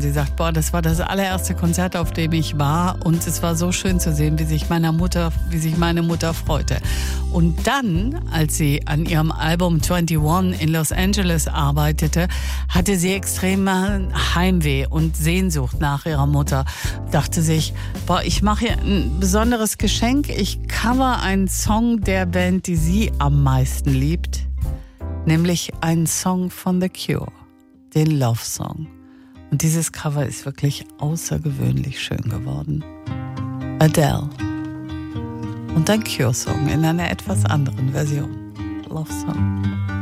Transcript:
sie sagt, das war das allererste Konzert, auf dem ich war und es war so schön zu sehen, wie sich meine Mutter freute. Und dann, als sie an ihrem Album 21 in Los Angeles arbeitete, hatte sie extreme Heimweh und Sehnsucht nach ihrer Mutter. Dachte sich, ich mache ihr ein besonderes Geschenk, ich cover einen Song der Band, die sie am meisten liebt, nämlich einen Song von The Cure, den Love Song. Und dieses Cover ist wirklich außergewöhnlich schön geworden. Adele. Und ein Cure-Song in einer etwas anderen Version. Love Song.